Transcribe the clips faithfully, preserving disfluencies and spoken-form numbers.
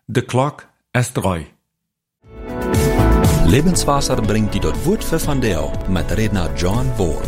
De klok is drei. Lebenswasser bringt die dort Wort für von Deo mit Redner John Wohl.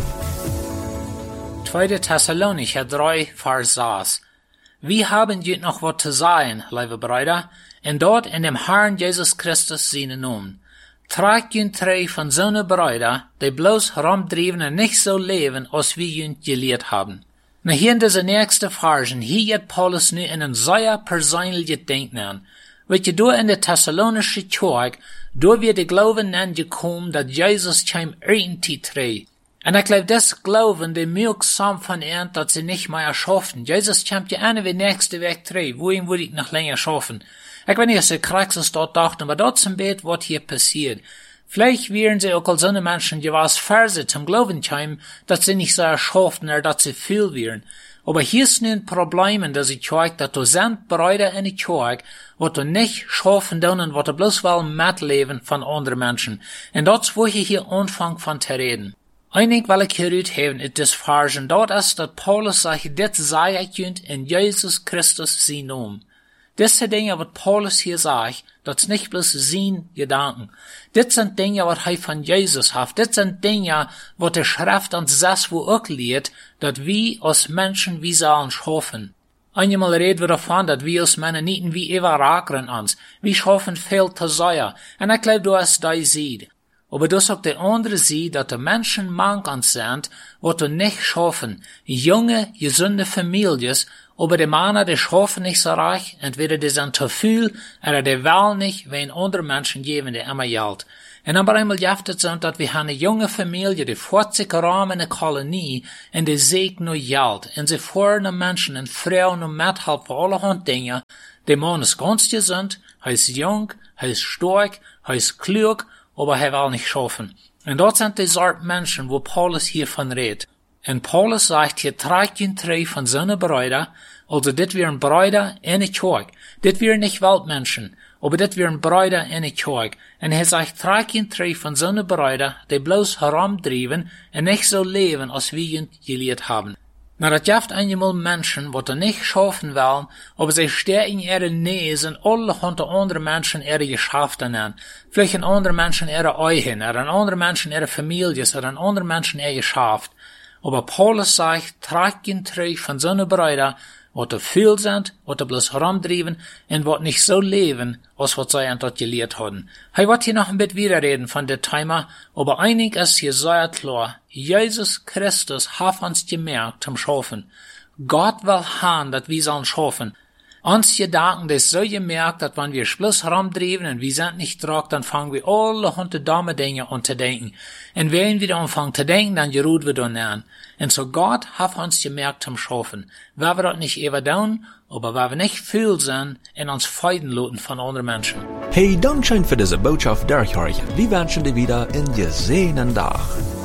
Zweite Thessalonicher drei, Vers sechs. Wir haben jüt noch was zu sagen, liebe Brüder, und dort in dem Herrn Jesus Christus seinen Namen. Tragt jüt drei von so'ne Brüder, die bloß herumdriven und nicht so leben, als wir jüt gelehrt haben. Na hier in diese nächste Versen, hier hat Paulus nu in ein sehr persönliches Denken an. Weet je, door in de Thessalonische Kirche, door wir de Glauben angekommen, dat Jesus kein irgendwie trei. En ik glaube, das Glauben, de milksam von ernt, dat sie nicht mehr schaffen. Jesus kommt ja eine wie nächste Weg trei, wohin würde ich noch länger schaffen. Ich weiß nicht, dass sie Kraxes dort dachten, aber dort zum Bett, was hier passiert. Vielleicht wären sie auch als so eine Menschen, die was Verse zum Glauben kommen, dass sie nicht so schaffen, oder dass sie viel wären. Aber hier ist nun ein Problem, dass ich zeige, dass du sind Brüder in die Kirche, was du nicht schaffen können, was du bloß will mitleben von anderen Menschen. Und das, wo ich hier anfange von zu reden. Einig will ich hier haben, ist das Versen, dort ist, dass Paulus sagt, das sei ich in Jesus Christus sein Namen. Diese Dinge, was Paulus hier sagt, das ist nicht bloß sein Gedanken. Das sind Dinge, was er von Jesus hat. Das sind Dinge, was die Schrift uns sagt, wo auch lehrt, dass wir als Menschen wie sollen schaffen. Einmal reden wir davon, dass wir als Männer nicht wie überragern uns. Wir schaffen viel zu sehr. Und ich glaube, du hast die Seite. Aber das ist auch die andere Seite, dass die Menschen manchmal sind, was du nicht schaffen. Junge, gesunde Familien, aber die Männer, die schaffen nicht so reich, entweder die sind zu viel, oder die wollen nicht, wenn andere Menschen geben, die immer Geld. Und aber einmal jaftet sind, dass wir eine junge Familie, die vierzig Raum in der Kolonie, und die sägt nur Geld, und sie fahren Menschen und Frauen und Mithelp für alle Hand Dinge. Der Mann ist ganz gesund, er ist jung, er ist stark, er ist klug, aber er will nicht schaffen. Und dort sind die Sorte Menschen, wo Paulus hiervon redet. Und Paulus sagt, hier tragt ihn drei von seinen Brüdern, also dit wären Brüder in der Kirche. Dit wären nicht Weltmenschen, aber dit wären Brüder in der Kirche. Und er sagt, tragt ihn drei von seinen Brüdern, die bloß herumdriven und nicht so leben, als wir ihn gelehrt haben. Na, das gibt einmal Menschen, die nicht schaffen wollen, aber sie stehen in ihre Nähe und alle hunter andere Menschen ihre Geschäfte an. Vielleicht ein anderer Menschen ihre Eigen, oder ein anderer Menschen ihre Familie, oder ein anderer Menschen ihr Geschäft. Aber Paulus sagt, tragt ihn drei von seinen Brüdern, wat er viel sind, wat er bloß herumdriven, und wat nicht so leben, als wat sie an dort gelehrt haben. Hij wird hier noch ein bisschen wiederreden von der Thema, aber einig ist hier sehr klar, Jesus Christus hat uns gemerkt zum Schaffen. Gott will haben, dass wir sollen schaffen. Uns Gedanken, das so gemerkt, dass wenn wir bloß herumdriven und wir sind nicht trag, dann fangen wir alle hunde dumme Dinge an zu denken. Und wenn wir anfangen zu denken, dann geruht wir dann an. Und so Gott hat uns gemerkt zum Schaffen. Weil wir das nicht immer tun, aber weil wir nicht viel sind, in uns feiden lassen von anderen Menschen. Hey, Dankeschön für diese Botschaft, Derek Horch. Wir wünschen dir wieder einen gesehenen Tag.